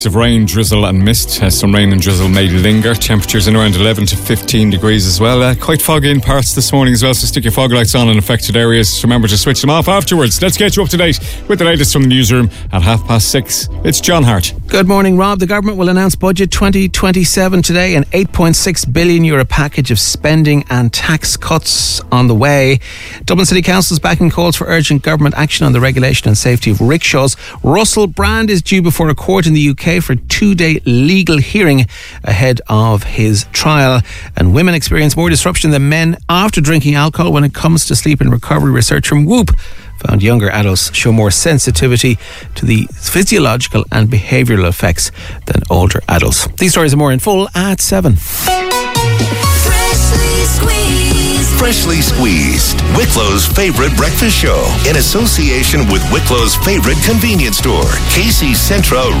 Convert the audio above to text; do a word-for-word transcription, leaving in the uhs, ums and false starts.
Of rain, drizzle and mist. Uh, some rain and drizzle may linger. Temperatures in around eleven to fifteen degrees as well. Uh, quite foggy in parts this morning as well, so stick your fog lights on in affected areas. Remember to switch them off afterwards. Let's get you up to date with the latest from the newsroom at half past six. It's John Hart. Good morning, Rob. The government will announce budget twenty twenty-seven today. An eight point six billion euro package of spending and tax cuts on the way. Dublin City Council is backing calls for urgent government action on the regulation and safety of rickshaws. Russell Brand is due before a court in the U K for a two-day legal hearing ahead of his trial. And women experience more disruption than men after drinking alcohol when it comes to sleep and recovery. Research from Whoop found younger adults show more sensitivity to the physiological and behavioural effects than older adults. These stories are more in full at seven. Freshly squeezed. Freshly Squeezed, Wicklow's favourite breakfast show, in association with Wicklow's favourite convenience store, Casey's Central